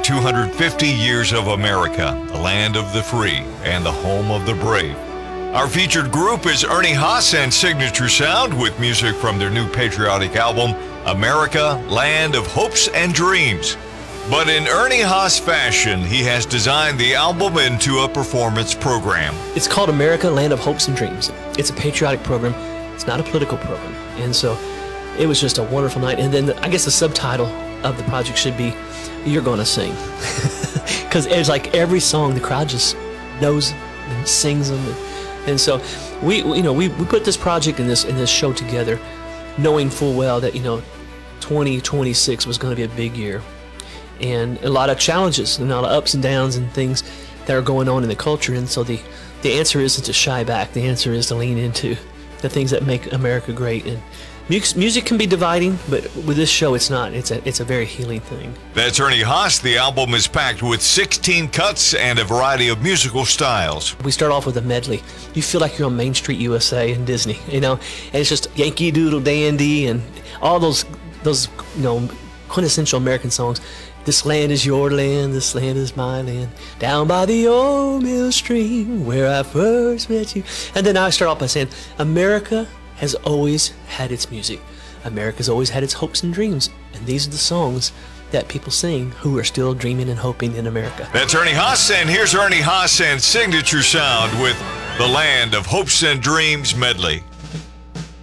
250 years of America, the land of the free and the home of the brave. Our featured group is Ernie Haas and Signature Sound with music from their new patriotic album, America, Land of Hopes and Dreams. But in Ernie Haas fashion, he has designed the album into a performance program. It's called America, Land of Hopes and Dreams. It's a patriotic program. It's not a political program. And so it was just a wonderful night. And then I guess the subtitle of the project should be, You're Gonna Sing. Because it's like every song, the crowd just knows and sings them. And so we put this project and this show together knowing full well that, 2026 was going to be a big year. And a lot of challenges and a lot of ups and downs and things that are going on in the culture. And so the answer isn't to shy back. The answer is to lean into the things that make America great. And music can be dividing, but with this show, it's not. It's a very healing thing. That's Ernie Haas. The album is packed with 16 cuts and a variety of musical styles. We start off with a medley. You feel like you're on Main Street USA and Disney, and it's just Yankee Doodle Dandy and all those quintessential American songs. This land is your land, this land is my land, down by the old mill stream where I first met you. And then I start off by saying, America has always had its music. America's always had its hopes and dreams. And these are the songs that people sing who are still dreaming and hoping in America. That's Ernie Haas, and here's Ernie Haas and Signature Sound with the Land of Hopes and Dreams medley.